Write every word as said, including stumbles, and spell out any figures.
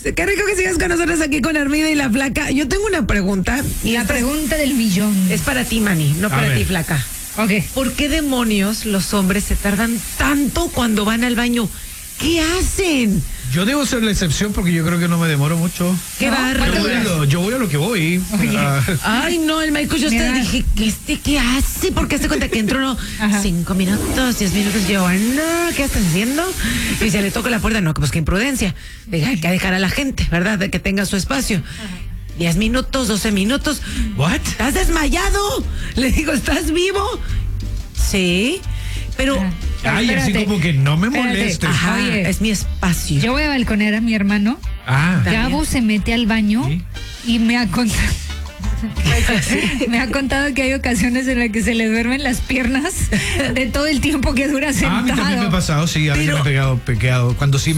Qué rico que sigas con nosotros aquí con Armida y la Flaca. Yo tengo una pregunta. Y La esta pregunta del millón. es para ti, Manny, no A para ver. ti, Flaca. Ok. ¿Por qué demonios los hombres se tardan tanto cuando van al baño? ¿Qué hacen? Yo debo ser la excepción porque yo creo que no me demoro mucho. ¡Qué No, Yo bárbaro! voy, a lo, yo voy a lo que voy. Oye. Ah, Ay, no, el Michael, yo hasta Mira. dije, ¿qué este qué hace? Porque hace cuenta que entró, no, Ajá. cinco minutos, diez minutos, yo, no, ¿qué estás haciendo? Y se le toca la puerta, no, pues qué imprudencia. Deja, hay que dejar a la gente, ¿verdad? De que tenga su espacio. Diez minutos, doce minutos. ¿What? ¿Estás desmayado? Le digo, ¿estás vivo? Sí, pero, Ajá. Ay, así Espérate. como que no me Espérate. molestes. ajá, Oye. es mi espacio. Yo voy a balconear a mi hermano. Ah, También. Gabo se mete al baño ¿Sí? y me ha contado. Me ha contado que hay ocasiones en las que se le duermen las piernas de todo el tiempo que dura Ah, a sentado. mí también me ha pasado, sí, a mí Pero- me ha pegado, pegado. Cuando sí